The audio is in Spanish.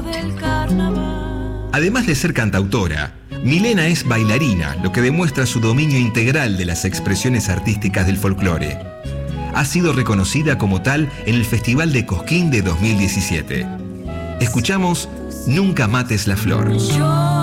del carnaval. Además de ser cantautora, Milena es bailarina, lo que demuestra su dominio integral de las expresiones artísticas del folclore. Ha sido reconocida como tal en el Festival de Cosquín de 2017. Escuchamos Nunca mates la flor.